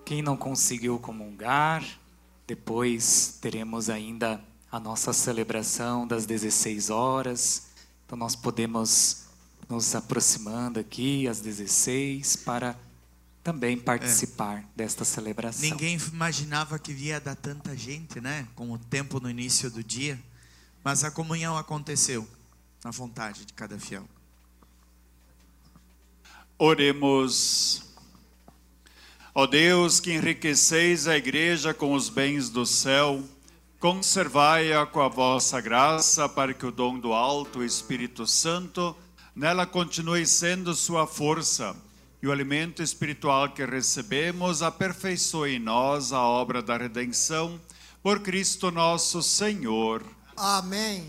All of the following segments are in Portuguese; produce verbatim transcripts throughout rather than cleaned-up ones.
Quem não conseguiu comungar, depois teremos ainda a nossa celebração das dezesseis horas. Então nós podemos nos aproximando aqui às dezesseis para também participar é. desta celebração. Ninguém imaginava que ia dar tanta gente, né? Com o tempo no início do dia. Mas a comunhão aconteceu na vontade de cada fiel. Oremos. Ó Deus, que enriqueceis a igreja com os bens do céu, conservai-a com a vossa graça, para que o dom do alto, o Espírito Santo, nela continue sendo sua força, e o alimento espiritual que recebemos aperfeiçoe em nós a obra da redenção, por Cristo nosso Senhor. Amém.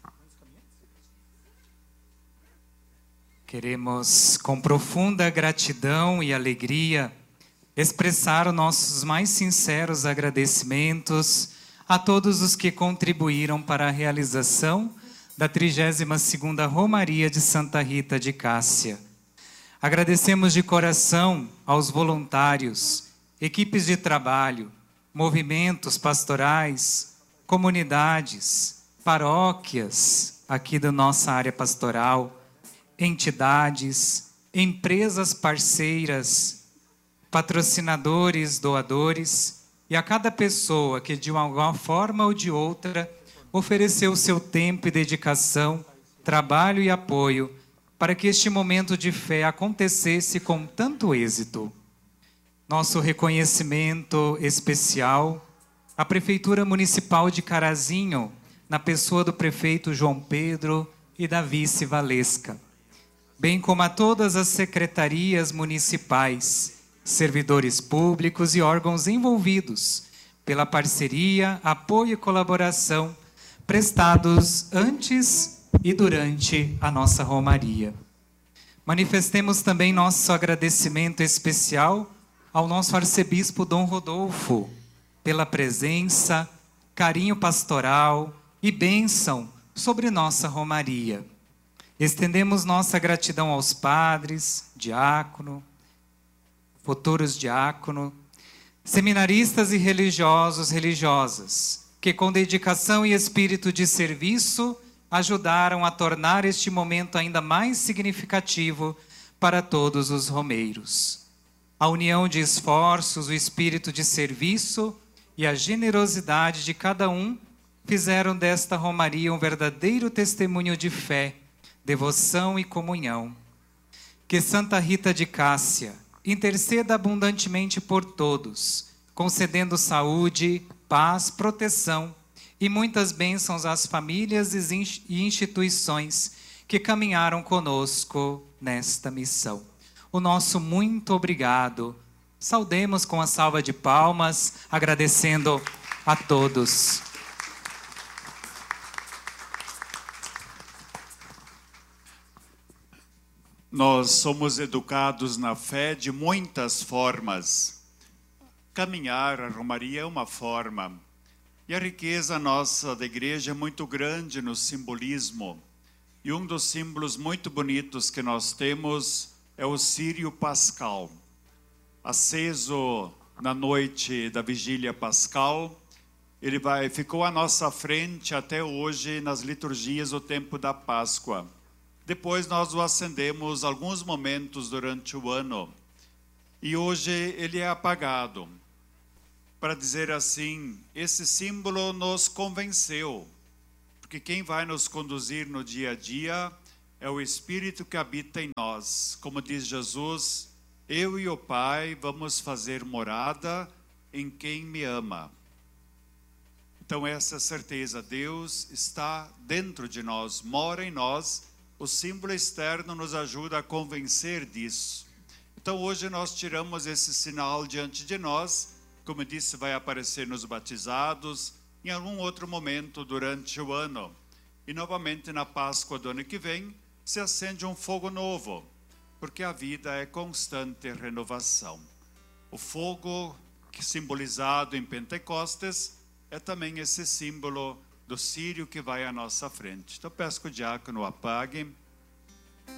Queremos, com profunda gratidão e alegria, expressar os nossos mais sinceros agradecimentos a todos os que contribuíram para a realização da trigésima segunda Romaria de Santa Rita de Cássia. Agradecemos de coração aos voluntários, equipes de trabalho, movimentos pastorais, comunidades, paróquias aqui da nossa área pastoral, entidades, empresas parceiras, patrocinadores, doadores, e a cada pessoa que de alguma forma ou de outra ofereceu seu tempo e dedicação, trabalho e apoio para que este momento de fé acontecesse com tanto êxito. Nosso reconhecimento especial à Prefeitura Municipal de Carazinho, na pessoa do prefeito João Pedro e da vice Valesca, bem como a todas as secretarias municipais, servidores públicos e órgãos envolvidos pela parceria, apoio e colaboração prestados antes e durante a nossa Romaria. Manifestemos também nosso agradecimento especial ao nosso arcebispo Dom Rodolfo pela presença, carinho pastoral e bênção sobre nossa Romaria. Estendemos nossa gratidão aos padres, diácono, futuros diácono, seminaristas e religiosos, religiosas, que com dedicação e espírito de serviço ajudaram a tornar este momento ainda mais significativo para todos os romeiros. A união de esforços, o espírito de serviço e a generosidade de cada um fizeram desta Romaria um verdadeiro testemunho de fé, devoção e comunhão. Que Santa Rita de Cássia interceda abundantemente por todos, concedendo saúde, paz, proteção e muitas bênçãos às famílias e instituições que caminharam conosco nesta missão. O nosso muito obrigado. Saudemos com a salva de palmas, agradecendo a todos. Nós somos educados na fé de muitas formas. Caminhar a Romaria é uma forma. E a riqueza nossa da igreja é muito grande no simbolismo. E um dos símbolos muito bonitos que nós temos é o círio pascal. Aceso na noite da vigília pascal, ele vai, ficou à nossa frente até hoje nas liturgias do tempo da Páscoa. Depois nós o acendemos alguns momentos durante o ano. E hoje ele é apagado. Para dizer assim, esse símbolo nos convenceu. Porque quem vai nos conduzir no dia a dia é o Espírito que habita em nós. Como diz Jesus, eu e o Pai vamos fazer morada em quem me ama. Então essa certeza, Deus está dentro de nós, mora em nós. O símbolo externo nos ajuda a convencer disso. Então hoje nós tiramos esse sinal diante de nós, como eu disse, vai aparecer nos batizados, em algum outro momento durante o ano. E novamente na Páscoa do ano que vem, se acende um fogo novo, porque a vida é constante renovação. O fogo, que simbolizado em Pentecostes, é também esse símbolo do círio que vai à nossa frente. Então peço que o diácono apague.